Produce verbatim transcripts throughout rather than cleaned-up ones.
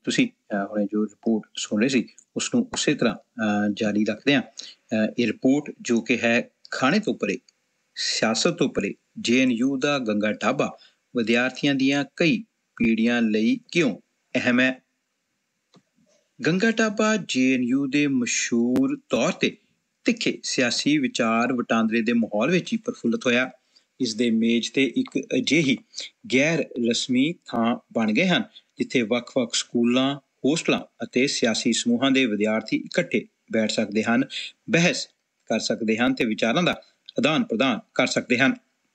ਤੁਸੀਂ ਹੁਣੇ ਜੋ ਰਿਪੋर्ट ਸੁਣ ਰਹੇ ਸੀ ਉਸਨੂੰ ਉਸੇ ਤਰ੍ਹਾਂ ਜਾਰੀ ਰੱਖਦੇ ਹਾਂ। ਇਹ ਰਿਪੋर्ट ਜੋ ਕਿ ਹੈ ਖਾਣੇ ਤੋਂ ਪਰੇ, ਸਿਆਸਤ ਤੋਂ ਪਰੇ, ਜੇ ਐਨ ਯੂ ਦਾ ਗੰਗਾ ਢਾਬਾ ਵਿਦਿਆਰਥੀਆਂ ਦੀਆਂ ਕਈ ਪੀੜ੍ਹੀਆਂ ਲਈ ਕਿਉਂ ਅਹਿਮ ਹੈ। ਗੰਗਾ ਢਾਬਾ ਜੇ ਐਨ ਯੂ ਦੇ ਮਸ਼ਹੂਰ ਤੌਰ ਤੇ ਤਿੱਖੇ ਸਿਆਸੀ ਵਿਚਾਰ ਵਟਾਂਦਰੇ ਦੇ ਮਾਹੌਲ ਵਿੱਚ ਹੀ ਪ੍ਰਫੁੱਲਤ ਹੋਇਆ। ਇਸ ਦੇ ਮੇਜ਼ ਤੇ ਇੱਕ ਅਜਿਹੀ ਗੈਰ ਰਸਮੀ ਥਾਂ ਬਣ ਗਏ ਹਨ ਜਿੱਥੇ ਵੱਖ-ਵੱਖ ਸਕੂਲਾਂ, ਹੋਸਟਲਾਂ ਅਤੇ ਸਿਆਸੀ ਸਮੂਹਾਂ ਦੇ ਵਿਦਿਆਰਥੀ ਇਕੱਠੇ ਬੈਠ ਸਕਦੇ ਹਨ, ਬਹਿਸ ਕਰ ਸਕਦੇ ਹਨ ਤੇ ਵਿਚਾਰਾਂ ਦਾ ਆਦਾਨ ਪ੍ਰਦਾਨ ਕਰ ਸਕਦੇ ਹਨ।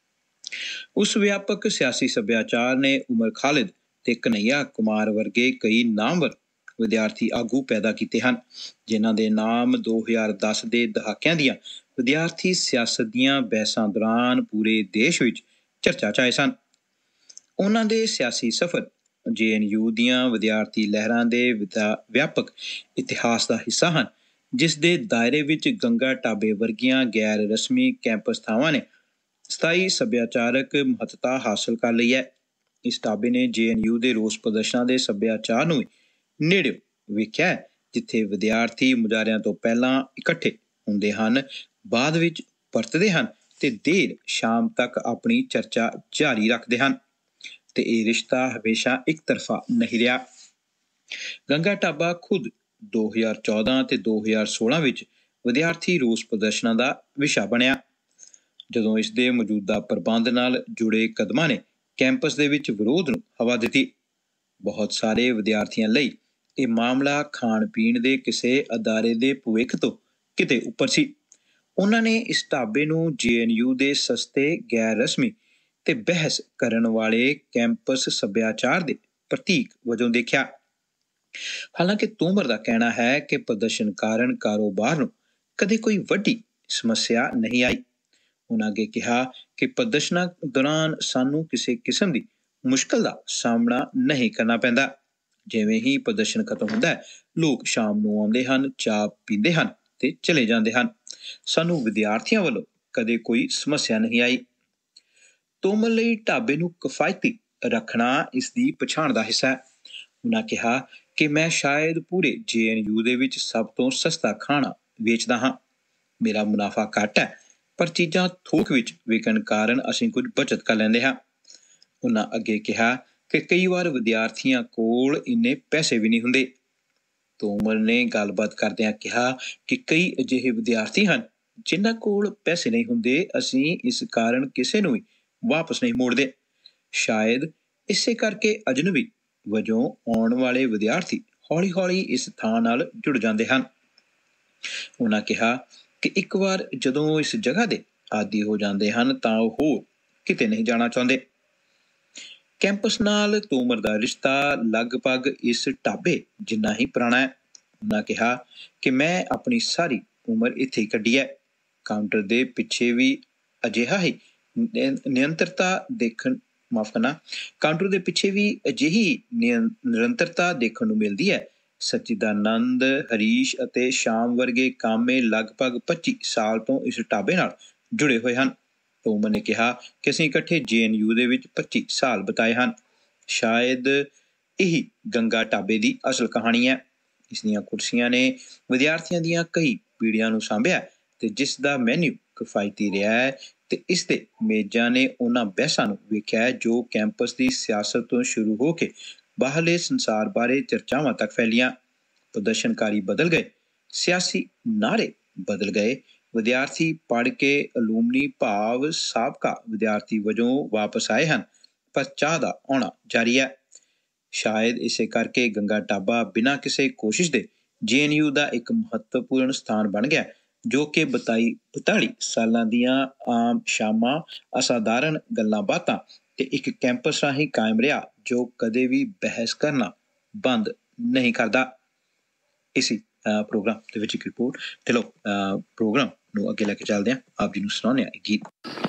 ਉਸ ਵਿਆਪਕ ਸਿਆਸੀ ਸੱਭਿਆਚਾਰ ਨੇ ਉਮਰ ਖਾਲਿਦ ਤੇ ਕਨ੍ਹਈਆ ਕੁਮਾਰ ਵਰਗੇ ਕਈ ਨਾਮਵਰ ਵਿਦਿਆਰਥੀ ਆਗੂ ਪੈਦਾ ਕੀਤੇ ਹਨ, ਜਿਨ੍ਹਾਂ ਦੇ ਨਾਮ ਦੋ ਹਜ਼ਾਰ ਦਸ ਦੇ ਦਹਾਕਿਆਂ ਦੀਆਂ ਵਿਦਿਆਰਥੀ ਸਿਆਸਤ ਦੀਆਂ ਬਹਿਸਾਂ ਦੌਰਾਨ ਪੂਰੇ ਦੇਸ਼ ਵਿੱਚ ਚਰਚਾ 'ਚ ਆਏ ਸਨ। ਉਹਨਾਂ ਦੇ ਸਿਆਸੀ ਸਫ਼ਰ ਜੇ ਐਨ ਯੂ ਦੀਆਂ ਵਿਦਿਆਰਥੀ ਲਹਿਰਾਂ ਦੇ ਵਿਆਪਕ ਇਤਿਹਾਸ ਦਾ ਹਿੱਸਾ ਹਨ, ਜਿਸ ਦੇ ਦਾਇਰੇ ਵਿੱਚ ਗੰਗਾ ਢਾਬੇ ਵਰਗੀਆਂ ਗੈਰ ਰਸਮੀ ਕੈਂਪਸ ਥਾਵਾਂ ਨੇ ਸਥਾਈ ਸੱਭਿਆਚਾਰਕ ਮਹੱਤਤਾ ਹਾਸਲ ਕਰ ਲਈ ਹੈ। ਇਸ ਢਾਬੇ ਨੇ ਜੇ ਐਨ ਯੂ ਦੇ ਰੋਸ ਪ੍ਰਦਰਸ਼ਨਾਂ ਦੇ ਸੱਭਿਆਚਾਰ ਨੂੰ ਨੇੜਿਓਂ ਵੇਖਿਆ ਹੈ, ਜਿੱਥੇ ਵਿਦਿਆਰਥੀ ਮੁਜ਼ਾਹਰਿਆਂ ਤੋਂ ਪਹਿਲਾਂ ਇਕੱਠੇ ਹੁੰਦੇ ਹਨ, ਬਾਅਦ ਵਿੱਚ ਪਰਤਦੇ ਹਨ ਤੇ ਦੇਰ ਸ਼ਾਮ ਤੱਕ ਆਪਣੀ ਚਰਚਾ ਜਾਰੀ ਰੱਖਦੇ ਹਨ, ਤੇ ਇਹ ਰਿਸ਼ਤਾ ਹਮੇਸ਼ਾ ਇੱਕ ਤਰਫਾ ਨਹੀਂ ਰਿਹਾ। ਗੰਗਾ ਢਾਬਾ ਖੁਦ ਦੋ ਹਜ਼ਾਰ ਚੌਦਾਂ ਤੇ ਦੋ ਹਜ਼ਾਰ ਸੋਲਾਂ ਵਿੱਚ ਵਿਦਿਆਰਥੀ ਰੋਸ ਪ੍ਰਦਰਸ਼ਨਾਂ ਦਾ ਵਿਸ਼ਾ ਬਣਿਆ, ਜਦੋਂ ਇਸ ਦੇ ਮੌਜੂਦਾ ਪ੍ਰਬੰਧ ਨਾਲ ਜੁੜੇ ਕਦਮਾਂ ਨੇ ਕੈਂਪਸ ਦੇ ਵਿੱਚ ਵਿਰੋਧ ਨੂੰ ਹਵਾ ਦਿੱਤੀ। ਬਹੁਤ ਸਾਰੇ ਵਿਦਿਆਰਥੀਆਂ ਲਈ ਇਹ ਮਾਮਲਾ ਖਾਣ-ਪੀਣ ਦੇ ਕਿਸੇ ਅਦਾਰੇ ਦੇ ਭਵਿੱਖ ਤੋਂ ਕਿਤੇ ਉੱਪਰ ਸੀ। ਉਹਨਾਂ ਨੇ ਇਸ ਢਾਬੇ ਨੂੰ ਜੇ ਐਨ ਯੂ ਦੇ ਸਸਤੇ, ਗੈਰ ਰਸਮੀ ਤੇ ਬਹਿਸ ਕਰਨ ਵਾਲੇ ਕੈਂਪਸ ਸੱਭਿਆਚਾਰ ਦੇ ਪ੍ਰਤੀਕ ਵਜੋਂ ਦੇਖਿਆ। ਹਾਲਾਂਕਿ ਤੋਮਰ ਦਾ ਕਹਿਣਾ ਹੈ ਕਿ ਪ੍ਰਦਰਸ਼ਨ ਕਾਰਨ ਕਾਰੋਬਾਰ ਨੂੰ ਕਦੇ ਕੋਈ ਵੱਡੀ ਸਮੱਸਿਆ ਨਹੀਂ ਆਈ। ਉਹਨਾਂ ਅੱਗੇ ਕਿਹਾ ਕਿ ਪ੍ਰਦਰਸ਼ਨਾਂ ਦੌਰਾਨ ਸਾਨੂੰ ਕਿਸੇ ਕਿਸਮ ਦੀ ਮੁਸ਼ਕਲ ਦਾ ਸਾਹਮਣਾ ਨਹੀਂ ਕਰਨਾ ਪੈਂਦਾ। ਜਿਵੇਂ ਹੀ ਪ੍ਰਦਰਸ਼ਨ ਖਤਮ ਹੁੰਦਾ ਹੈ, ਲੋਕ ਸ਼ਾਮ ਨੂੰ ਆਉਂਦੇ ਹਨ, ਚਾਹ ਪੀਂਦੇ ਹਨ ਤੇ ਚਲੇ ਜਾਂਦੇ ਹਨ। ਸਾਨੂੰ ਵਿਦਿਆਰਥੀਆਂ ਵੱਲੋਂ ਕਦੇ ਕੋਈ ਸਮੱਸਿਆ ਨਹੀਂ ਆਈ। ਤੋਮਰ ਲਈ ਢਾਬੇ ਨੂੰ ਕਿਫਾਇਤੀ ਰੱਖਣਾ ਇਸ ਦੀ ਪਛਾਣ ਦਾ ਹਿੱਸਾ ਹੈ। ਉਹਨਾਂ ਕਿਹਾ ਕਿ ਮੈਂ ਸ਼ਾਇਦ ਪੂਰੇ ਜੇ ਐਨ ਯੂ ਦੇ ਵਿੱਚ ਸਭ ਤੋਂ ਸਸਤਾ ਖਾਣਾ ਵੇਚਦਾ ਹਾਂ। ਮੇਰਾ ਮੁਨਾਫਾ ਘੱਟ ਹੈ, ਪਰ ਚੀਜ਼ਾਂ ਥੋਕ ਵਿੱਚ ਵਿਕਣ ਕਾਰਨ ਅਸੀਂ ਕੁਝ ਬਚਤ ਕਰ ਲੈਂਦੇ ਹਾਂ। ਉਹਨਾਂ ਅੱਗੇ ਕਿਹਾ ਕਿ ਕਈ ਵਾਰ ਵਿਦਿਆਰਥੀਆਂ ਕੋਲ ਇੰਨੇ ਪੈਸੇ ਵੀ ਨਹੀਂ ਹੁੰਦੇ। ਤੋਮਰ ਨੇ ਗੱਲਬਾਤ ਕਰਦਿਆਂ ਕਿਹਾ ਕਿ ਕਈ ਅਜਿਹੇ ਵਿਦਿਆਰਥੀ ਹਨ ਜਿਨ੍ਹਾਂ ਕੋਲ ਪੈਸੇ ਨਹੀਂ ਹੁੰਦੇ। ਅਸੀਂ ਇਸ ਕਾਰਨ ਕਿਸੇ ਨੂੰ ਵੀ ਵਾਪਸ ਨਹੀਂ ਮੋੜਦੇ। ਸ਼ਾਇਦ ਇਸੇ ਕਰਕੇ ਅਜਨਬੀ ਵਜੋਂ ਆਉਣ ਵਾਲੇ ਵਿਦਿਆਰਥੀ ਹੌਲੀ-ਹੌਲੀ ਇਸ ਥਾਂ ਨਾਲ ਜੁੜ ਜਾਂਦੇ ਹਨ। ਉਹਨਾਂ ਕਿਹਾ ਕਿ ਇੱਕ ਵਾਰ ਜਦੋਂ ਇਸ ਜਗ੍ਹਾ ਦੇ ਆਦੀ ਹੋ ਜਾਂਦੇ ਹਨ ਤਾਂ ਉਹ ਹੋਰ ਕਿਤੇ ਨਹੀਂ ਜਾਣਾ ਚਾਹੁੰਦੇ। ਕੈਂਪਸ ਨਾਲ ਤੋਮਰ ਦਾ ਰਿਸ਼ਤਾ ਲਗਭਗ ਇਸ ਢਾਬੇ ਜਿੰਨਾ ਹੀ ਪੁਰਾਣਾ ਹੈ। ਉਹਨਾਂ ਕਿਹਾ ਕਿ ਮੈਂ ਆਪਣੀ ਸਾਰੀ ਉਮਰ ਇੱਥੇ ਹੀ ਕੱਢੀ ਹੈ। ਕਾਊਂਟਰ ਦੇ ਪਿੱਛੇ ਵੀ ਅਜਿਹਾ ਹੀ ਨਿਰੰਤਰਤਾ ਦੇਖਣ ਮਾਫ ਕਰਨਾ ਕਾਊਂਟਰ ਦੇ ਪਿੱਛੇ ਵੀ ਅਜਿਹੀ ਨਿਰੰਤਰਤਾ ਦੇਖਣ ਨੂੰ ਮਿਲਦੀ ਹੈ। ਸਚਿਦਾਨੰਦ, ਹਰੀਸ਼ ਅਤੇ ਸ਼ਾਮ ਵਰਗੇ ਕਾਮੇ ਲਗਭਗ ਪੱਚੀ ਸਾਲ ਤੋਂ ਇਸ ਢਾਬੇ ਨਾਲ ਜੁੜੇ ਹੋਏ ਹਨ। ਤੋਮਰ ਨੇ ਕਿਹਾ ਕਿ ਅਸੀਂ ਇਕੱਠੇ ਜੇ ਐਨ ਯੂ ਦੇ ਵਿੱਚ ਪੱਚੀ ਸਾਲ ਬਿਤਾਏ ਹਨ। ਸ਼ਾਇਦ ਇਹੀ ਗੰਗਾ ਢਾਬੇ ਦੀ ਅਸਲ ਕਹਾਣੀ ਹੈ। ਇਸ ਦੀਆਂ ਕੁਰਸੀਆਂ ਨੇ ਵਿਦਿਆਰਥੀਆਂ ਦੀਆਂ ਕਈ ਪੀੜ੍ਹੀਆਂ ਨੂੰ ਸਾਂਭਿਆ ਤੇ ਜਿਸ ਦਾ ਮੈਨਿਊ ਕਿਫਾਇਤੀ ਰਿਹਾ ਹੈ, ਤੇ ਇਸ ਦੇ ਮੇਜ਼ਾਂ ਨੇ ਉਹਨਾਂ ਬਹਿਸਾਂ ਨੂੰ ਵੇਖਿਆ ਹੈ ਜੋ ਕੈਂਪਸ ਦੀ ਸਿਆਸਤ ਤੋਂ ਸ਼ੁਰੂ ਹੋ ਕੇ ਬਾਹਰਲੇ ਸੰਸਾਰ ਬਾਰੇ ਚਰਚਾਵਾਂ ਤੱਕ ਫੈਲੀਆਂ। ਪ੍ਰਦਰਸ਼ਨਕਾਰੀ ਬਦਲ ਗਏ, ਸਿਆਸੀ ਨਾਅਰੇ ਬਦਲ ਗਏ, ਵਿਦਿਆਰਥੀ ਪੜ੍ਹ ਕੇ ਅਲੂਮਨੀ ਭਾਵ ਸਾਬਕਾ ਵਿਦਿਆਰਥੀ ਵਜੋਂ ਵਾਪਸ ਆਏ ਹਨ, ਪਰ ਚਾਹ ਦਾ ਆਉਣਾ ਜਾਰੀ ਹੈ। ਸ਼ਾਇਦ ਇਸੇ ਕਰਕੇ ਗੰਗਾ ਢਾਬਾ ਬਿਨਾਂ ਕਿਸੇ ਕੋਸ਼ਿਸ਼ ਦੇ ਜੇ ਐਨ ਯੂ ਦਾ ਇੱਕ ਮਹੱਤਵਪੂਰਨ ਸਥਾਨ ਬਣ ਗਿਆ, ਜੋ ਕਿ ਬਤਾਈ ਬਤਾਲੀ ਸਾਲਾਂ ਦੀਆਂ ਆਮ ਸ਼ਾਮਾਂ, ਅਸਾਧਾਰਨ ਗੱਲਾਂ ਬਾਤਾਂ ਤੇ ਇੱਕ ਕੈਂਪਸ ਰਾਹੀਂ ਕਾਇਮ ਰਿਹਾ ਜੋ ਕਦੇ ਵੀ ਬਹਿਸ ਕਰਨਾ ਬੰਦ ਨਹੀਂ ਕਰਦਾ। ਇਸੀ ਪ੍ਰੋਗਰਾਮ ਦੇ ਵਿੱਚ ਇੱਕ ਰਿਪੋਰਟ ਤੇ ਲੋ ਪ੍ਰੋਗਰਾਮ ਨੂੰ ਅੱਗੇ ਲੈ ਕੇ ਚੱਲਦੇ ਹਾਂ। ਆਪ ਜੀ ਨੂੰ ਸੁਣਾਉਂਦੇ ਹਾਂ ਇੱਕ ਗੀਤ।